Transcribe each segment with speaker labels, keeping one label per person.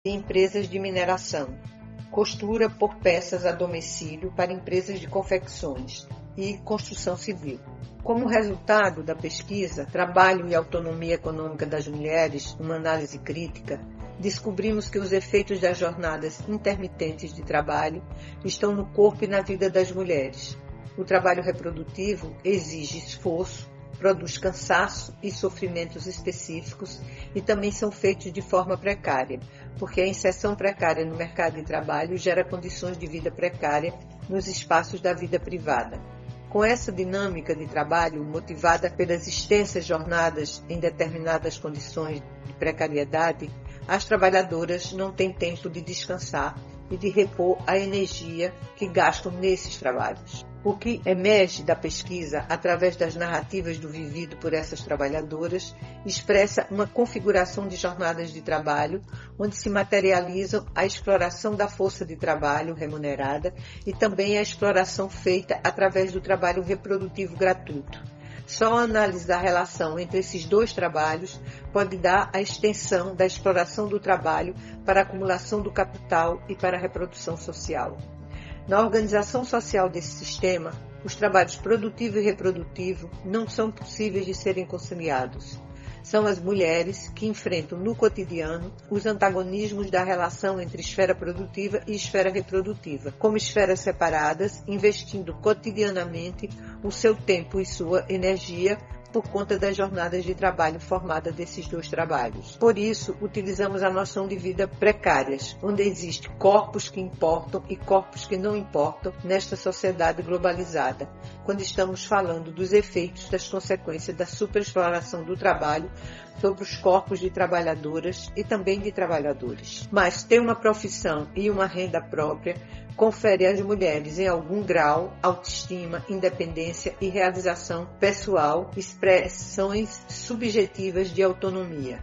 Speaker 1: e empresas de mineração, costura por peças a domicílio para empresas de confecções e construção civil. Como resultado da pesquisa Trabalho e Autonomia Econômica das Mulheres, uma análise crítica, descobrimos que os efeitos das jornadas intermitentes de trabalho estão no corpo e na vida das mulheres. O trabalho reprodutivo exige esforço, produz cansaço e sofrimentos específicos e também são feitos de forma precária, porque a inserção precária no mercado de trabalho gera condições de vida precária nos espaços da vida privada. Com essa dinâmica de trabalho, motivada pelas extensas jornadas em determinadas condições de precariedade, as trabalhadoras não têm tempo de descansar e de repor a energia que gastam nesses trabalhos. O que emerge da pesquisa, através das narrativas do vivido por essas trabalhadoras, expressa uma configuração de jornadas de trabalho, onde se materializam a exploração da força de trabalho remunerada e também a exploração feita através do trabalho reprodutivo gratuito. Só analisar a relação entre esses dois trabalhos pode dar a extensão da exploração do trabalho para a acumulação do capital e para a reprodução social. Na organização social desse sistema, os trabalhos produtivo e reprodutivo não são possíveis de serem conciliados. São as mulheres que enfrentam no cotidiano os antagonismos da relação entre esfera produtiva e esfera reprodutiva, como esferas separadas, investindo cotidianamente o seu tempo e sua energia por conta das jornadas de trabalho formadas desses dois trabalhos. Por isso, utilizamos a noção de vida precárias, onde existem corpos que importam e corpos que não importam nesta sociedade globalizada, quando estamos falando dos efeitos das consequências da superexploração do trabalho sobre os corpos de trabalhadoras e também de trabalhadores. Mas ter uma profissão e uma renda própria confere às mulheres, em algum grau, autoestima, independência e realização pessoal, expressões subjetivas de autonomia.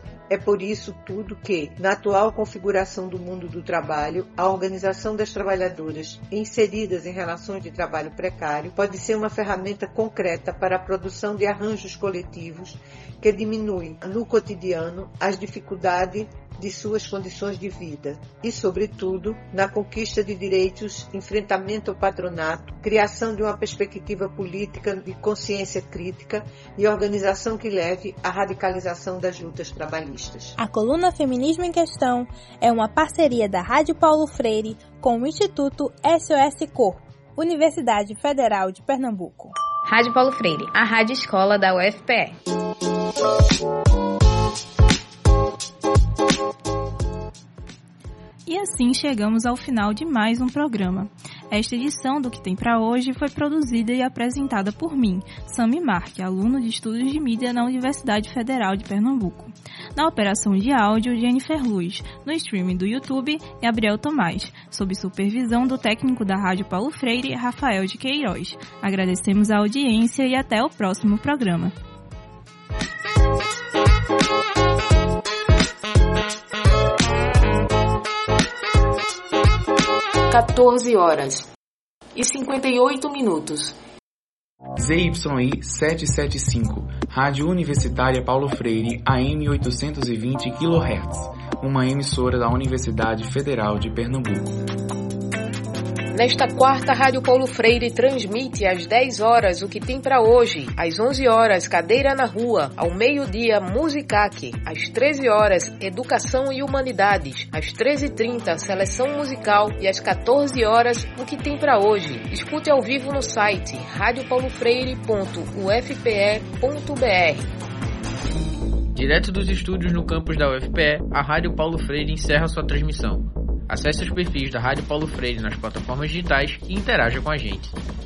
Speaker 1: É por isso tudo que, na atual configuração do mundo do trabalho, a organização das trabalhadoras inseridas em relações de trabalho precário pode ser uma ferramenta concreta para a produção de arranjos coletivos que diminuem no cotidiano as dificuldades de suas condições de vida e, sobretudo, na conquista de direitos, enfrentamento ao patronato, criação de uma perspectiva política de consciência crítica e organização que leve à radicalização das lutas trabalhistas.
Speaker 2: A coluna Feminismo em Questão é uma parceria da Rádio Paulo Freire com o Instituto SOS Corpo, Universidade Federal de Pernambuco.
Speaker 3: Rádio Paulo Freire, a rádio escola da UFPE.
Speaker 4: E assim chegamos ao final de mais um programa. Esta edição do Que Tem Pra Hoje foi produzida e apresentada por mim, Sami Marque, aluno de Estudos de Mídia na Universidade Federal de Pernambuco. Na operação de áudio, Jennifer Luz. No streaming do YouTube, Gabriel Tomás, sob supervisão do técnico da Rádio Paulo Freire, Rafael de Queiroz. Agradecemos a audiência e até o próximo programa.
Speaker 5: 14h58.
Speaker 6: ZYI 775, Rádio Universitária Paulo Freire, AM 820 kHz, uma emissora da Universidade Federal de Pernambuco.
Speaker 5: Nesta quarta, Rádio Paulo Freire transmite às 10 horas o Que Tem Pra Hoje, às 11 horas Cadeira na Rua, ao meio-dia Musicaque, às 13 horas Educação e Humanidades, às 13h30 Seleção Musical e às 14 horas o Que Tem Pra Hoje. Escute ao vivo no site radiopaulofreire.ufpe.br.
Speaker 7: Direto dos estúdios no campus da UFPE, a Rádio Paulo Freire encerra sua transmissão. Acesse os perfis da Rádio Paulo Freire nas plataformas digitais e interaja com a gente.